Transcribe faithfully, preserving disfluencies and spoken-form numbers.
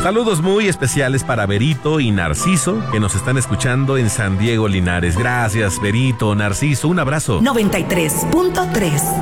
Saludos muy especiales para Berito y Narciso, que nos están escuchando en San Diego, Linares. Gracias, Berito, Narciso, un abrazo. noventa y tres punto tres